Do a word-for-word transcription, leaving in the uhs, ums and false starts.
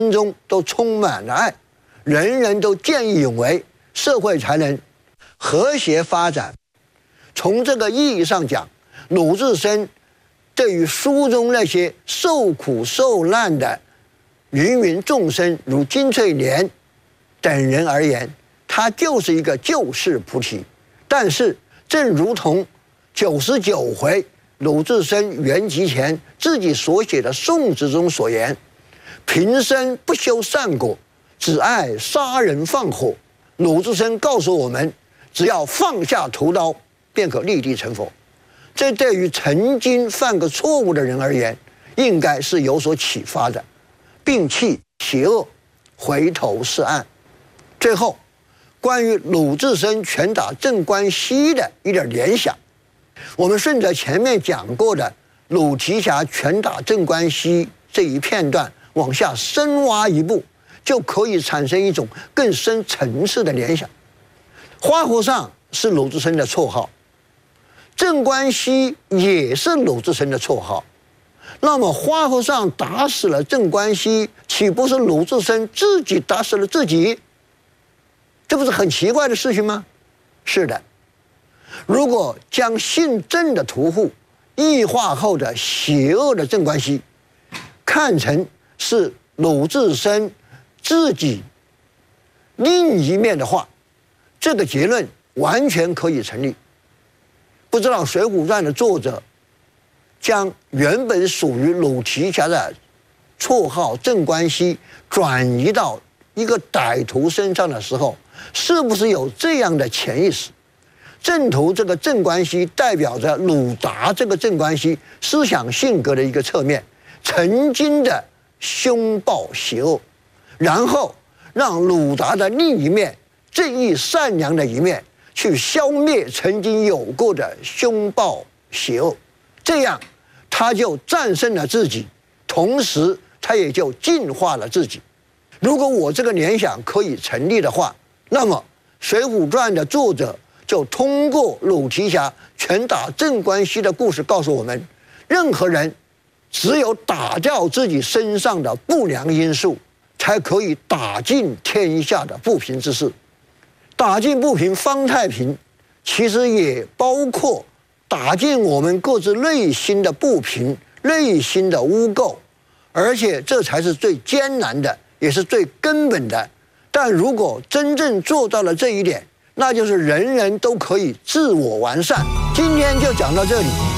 心中都充满了爱，人人都见义勇为，社会才能和谐发展。从这个意义上讲，鲁智深对于书中那些受苦受难的芸芸众生，如金翠莲等人而言，他就是一个救世菩提。但是，正如同九十九回鲁智深圆寂前自己所写的颂词中所言：“平生不修善果，只爱杀人放火。”鲁智深告诉我们，只要放下屠刀，便可立地成佛。这对于曾经犯过错误的人而言，应该是有所启发的。摒弃邪恶，回头是岸。最后，关于鲁智深拳打镇关西的一点联想，我们顺着前面讲过的鲁提辖拳打镇关西这一片段往下深挖一步，就可以产生一种更深层次的联想。花和尚是鲁智深的绰号，镇关西也是鲁智深的绰号。那么花和尚打死了镇关西，岂不是鲁智深自己打死了自己？这不是很奇怪的事情吗？是的，如果将姓郑的屠户异化后的邪恶的镇关西看成是鲁智深自己另一面的话，这个结论完全可以成立。不知道《水浒传》的作者将原本属于鲁提辖的绰号镇关西转移到一个歹徒身上的时候，是不是有这样的潜意识？正途这个镇关西代表着鲁达这个镇关西思想性格的一个侧面，曾经的凶暴邪恶，然后让鲁达的另一面正义善良的一面去消灭曾经有过的凶暴邪恶，这样他就战胜了自己，同时他也就净化了自己。如果我这个联想可以成立的话，那么《水浒传》的作者就通过鲁提辖拳打镇关西的故事告诉我们，任何人只有打掉自己身上的不良因素，才可以打尽天下的不平之事。打尽不平方太平，其实也包括打尽我们各自内心的不平、内心的污垢，而且这才是最艰难的，也是最根本的。但如果真正做到了这一点，那就是人人都可以自我完善。今天就讲到这里。